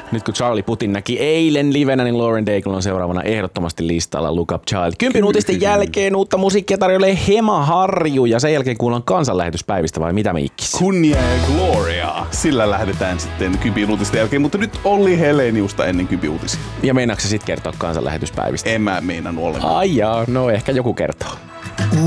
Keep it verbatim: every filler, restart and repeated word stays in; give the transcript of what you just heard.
Nyt kun Charlie Putin näki eilen livenä, niin Lauren Daigle on seuraavana ehdottomasti listalla Look Up Child. Kympin uutisten jälkeen uutta musiikkia tarjoilee Hema Harju ja sen jälkeen kuullaan kansanlähetyspäivistä vai mitä me ikkis? Kunnia ja gloria. Sillä lähdetään sitten Kympin uutisten jälkeen, mutta nyt Olli Heleniusta ennen Kympin uutisia. Ja meinaatko sä sit kertoa kansanlähetyspäivistä? En mä meinannut ollenkaan. Ai jaa, no ehkä joku kertoo.